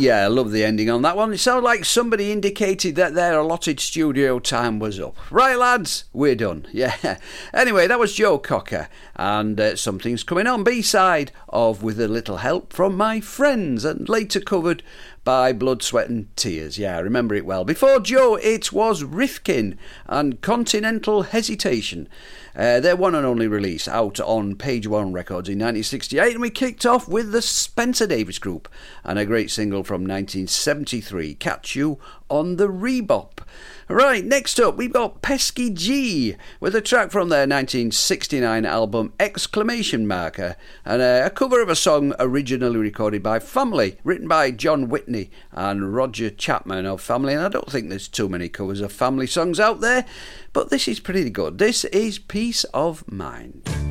Yeah, I love the ending on that one. It sounded like somebody indicated that their allotted studio time was up. Right, lads, we're done. Yeah. Anyway, that was Joe Cocker, and Something's Coming On, B-side of With a Little Help From My Friends, and later covered by Blood, Sweat and Tears. Yeah, I remember it well. Before Joe, it was Rifkin and Continental Hesitation. Their one and only release out on Page One Records in 1968, and we kicked off with the Spencer Davis Group and a great single from 1973, Catch You on the Rebop. Right, next up we've got Pesky G with a track from their 1969 album Exclamation Marker, and a cover of a song originally recorded by Family, written by John Whitney and Roger Chapman of Family. And I don't think there's too many covers of Family songs out there, but this is pretty good. This is Peace of Mind.